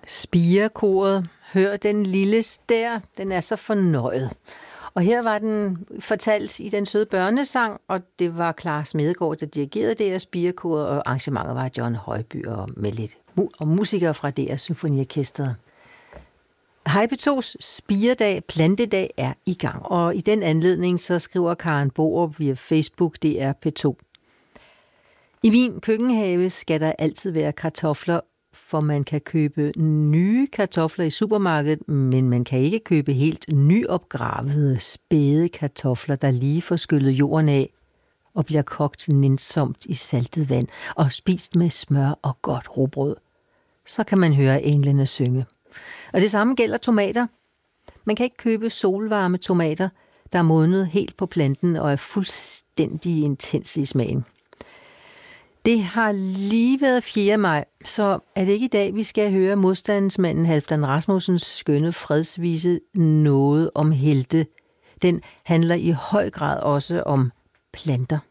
Spirekoret, hør den lille stær, den er så fornøjet. Og her var den fortalt i den søde børnesang, og det var Clara Smedegaard, der dirigerede det her Spirekoret, og arrangementet var John Højby og med lidt og musikere fra DR Symfoniorkestret. Hej P2's Spiredag, plantedag er i gang, og i den anledning så skriver Karen Borup via Facebook, det er P2. I min køkkenhave skal der altid være kartofler, for man kan købe nye kartofler i supermarkedet, men man kan ikke købe helt nyopgravede, spæde kartofler, der lige får skyllet jorden af og bliver kogt nænsomt i saltet vand og spist med smør og godt rugbrød. Så kan man høre englene synge. Og det samme gælder tomater. Man kan ikke købe solvarme tomater, der er modnet helt på planten og er fuldstændig intense i smagen. Det har lige været 4. maj, så er det ikke i dag, vi skal høre modstandsmanden Halfdan Rasmussens skønne fredsvise Noget om helte. Den handler i høj grad også om planter.